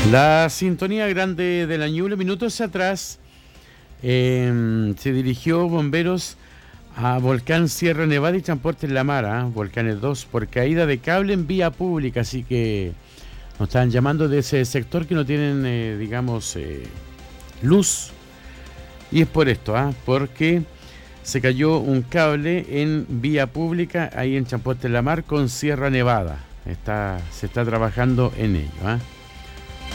La sintonía grande de la Ñuble, minutos atrás, se dirigió bomberos a Volcán Sierra Nevada y Transporte en la Mara, Volcanes 2, por caída de cable en vía pública, así que nos están llamando de ese sector que no tienen, luz, y es por esto, porque se cayó un cable en vía pública ahí en Transporte en la Mar con Sierra Nevada. Se está trabajando en ello,